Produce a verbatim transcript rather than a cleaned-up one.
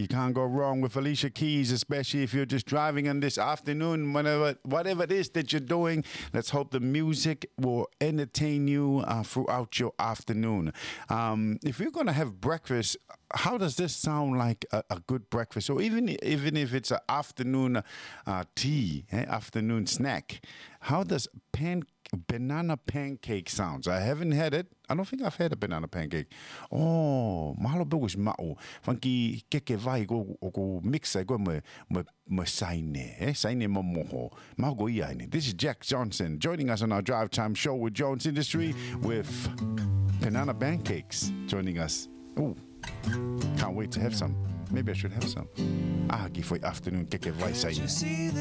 You can't go wrong with Alicia Keys, especially if you're just driving on this afternoon, whenever, whatever it is that you're doing. Let's hope the music will entertain you uh, throughout your afternoon. Um, if you're going to have breakfast, how does this sound like a, a good breakfast? Or even even if it's an afternoon uh, tea, eh, afternoon snack, how does pan banana pancake sounds? I haven't had it. I don't think I've had a banana pancake. Oh, mahalo bagus ma'o. Funky keke vai go go mix go me me me saine, eh saine momoho. Mau go ia ni. This is Jack Johnson joining us on our Drive Time show with Jones Industry with banana pancakes joining us. Oh, can't wait to have some. Maybe I should have some. Ah, give for afternoon keke vai saine.